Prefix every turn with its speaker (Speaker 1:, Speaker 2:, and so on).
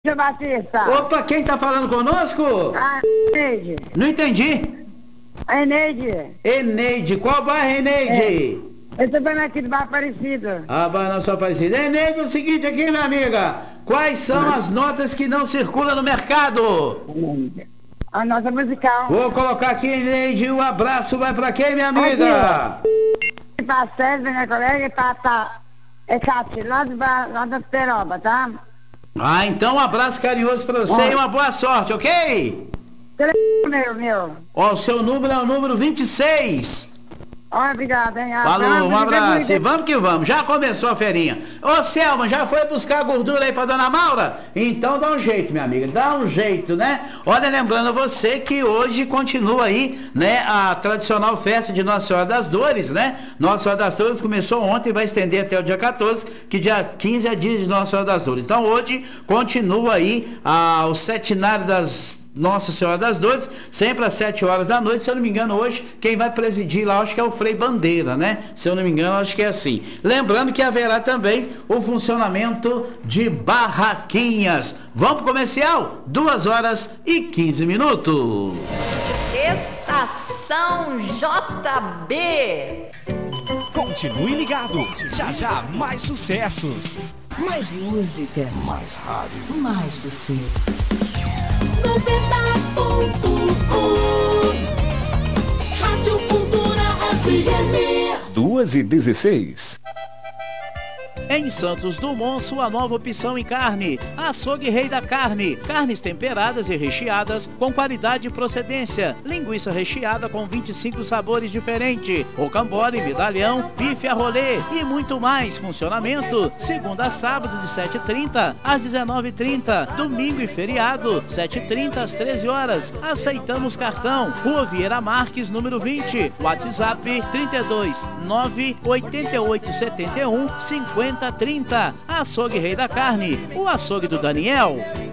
Speaker 1: Seu Batista.
Speaker 2: Opa, quem tá falando conosco?
Speaker 1: A Eneide.
Speaker 2: Não entendi.
Speaker 1: A Eneide.
Speaker 2: Eneide, qual bairro, Eneide?
Speaker 1: Eu estou vendo aqui do bairro Aparecido.
Speaker 2: Ah, bairro Nossa Aparecida. Eneide, é o seguinte aqui, minha amiga. Quais são as notas que não circulam no mercado?
Speaker 1: A nossa musical.
Speaker 2: Vou colocar aqui, Eneide, um abraço vai pra quem, minha amiga?
Speaker 1: Pra César, minha colega, e pra Cátia, lá das Peroba, tá?
Speaker 2: Ah, então um abraço carinhoso pra você e uma boa sorte, ok?
Speaker 1: Meu.
Speaker 2: Ó, o seu número é o número 26.
Speaker 1: Obrigada, hein?
Speaker 2: Falou, um abraço. E vamos que vamos. Já começou a feirinha. Ô, Selma, já foi buscar gordura aí pra dona Maura? Então dá um jeito, minha amiga. Dá um jeito, né? Olha, lembrando a você que hoje continua aí, né, a tradicional festa de Nossa Senhora das Dores, né? Nossa Senhora das Dores começou ontem e vai estender até o dia 14, que dia 15 é dia de Nossa Senhora das Dores. Então hoje continua aí o setinário das Nossa Senhora das Dores, sempre às 7 horas da noite. Se eu não me engano, hoje quem vai presidir lá, acho que é o Frei Bandeira, né? Se eu não me engano, acho que é assim. Lembrando que haverá também o funcionamento de barraquinhas. Vamos pro comercial? 2h15.
Speaker 3: Estação JB.
Speaker 4: Continue ligado. Já já mais sucessos.
Speaker 3: Mais música.
Speaker 4: Mais rádio.
Speaker 3: Mais você.
Speaker 5: 90.1 Rádio Cultura FM
Speaker 4: 2h16.
Speaker 6: Em Santos Dumont, sua nova opção em carne. Açougue Rei da Carne. Carnes temperadas e recheadas com qualidade e procedência. Linguiça recheada com 25 sabores diferentes. Rocambole, medalhão, bife a rolê e muito mais. Funcionamento segunda a sábado de 7h30 às 19h30. Domingo e feriado 7h30 às 13 horas. Aceitamos cartão. Rua Vieira Marques, número 20. WhatsApp 32 98871 5030. Açougue Rei da Carne, o açougue do Daniel.